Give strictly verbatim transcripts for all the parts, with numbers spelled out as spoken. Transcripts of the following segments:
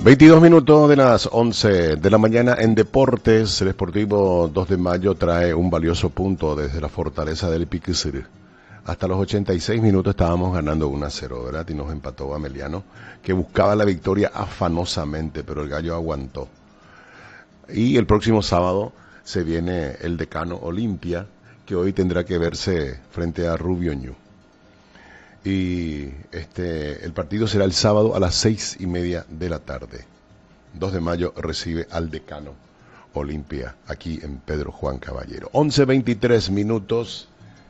veintidós minutos de las once de la mañana en Deportes. El Sportivo dos de mayo trae un valioso punto desde la fortaleza del Piquisir. Hasta los ochenta y seis minutos estábamos ganando uno a cero, ¿verdad? Y nos empató Ameliano, que buscaba la victoria afanosamente, pero el Gallo aguantó. Y el próximo sábado se viene el Decano Olimpia, que hoy tendrá que verse frente a Rubio Ñu. Y este, el partido será el sábado a las seis y media de la tarde. dos de mayo recibe al Decano Olimpia, aquí en Pedro Juan Caballero. once veintitrés minutos.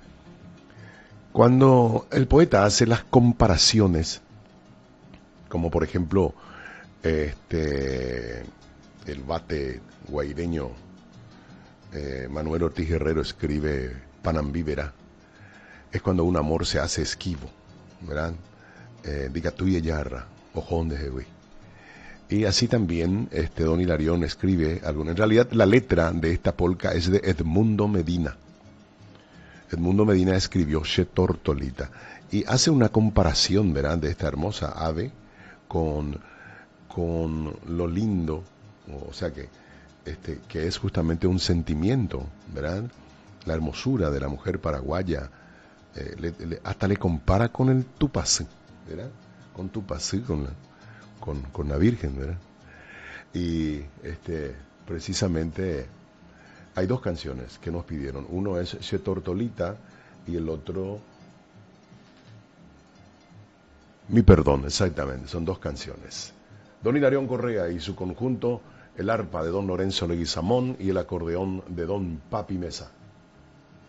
Cuando el poeta hace las comparaciones, como por ejemplo, este, el bate guaireño eh, Manuel Ortiz Guerrero escribe Panambívera, es cuando un amor se hace esquivo, ¿verdad? Eh, diga tuya yarra, ojón de Jehová. Y así también este don Hilarión escribe algo. En realidad la letra de esta polca es de Edmundo Medina. Edmundo Medina escribió Che Tortolita y hace una comparación, ¿verdad?, de esta hermosa ave con, con lo lindo, o sea que, este, que es justamente un sentimiento, ¿verdad? La hermosura de la mujer paraguaya, eh, le, le, hasta le compara con el tupacé, ¿verdad? Con tupacé, con la, con, con la Virgen, ¿verdad? Y este, precisamente hay dos canciones que nos pidieron. Uno es Che Tortolita y el otro Mi Perdón, exactamente. Son dos canciones. Don Hilarión Correa y su conjunto, el arpa de don Lorenzo Leguizamón y el acordeón de don Papi Mesa.